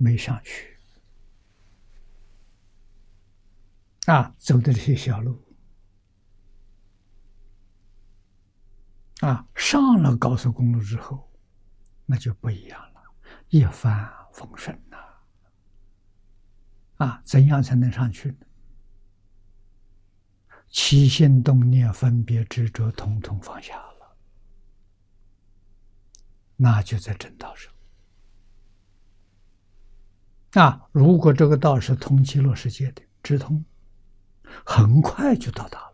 没上去走的这些小路上了高速公路之后，那就不一样了，一帆风顺怎样才能上去呢？起心动念、分别执着，统统放下了，那就在正道上。如果这个道是通极乐世界的直通，很快就到达了。